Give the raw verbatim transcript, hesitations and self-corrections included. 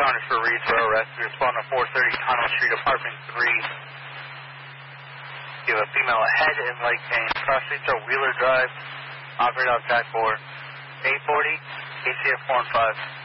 Connors for Reed for arrest. We respond to four thirty Tunnel Street, Apartment three. You have a female ahead in leg pain. Cross streets are Wheeler Drive. Operate on track four. eight forty, A C F four and five.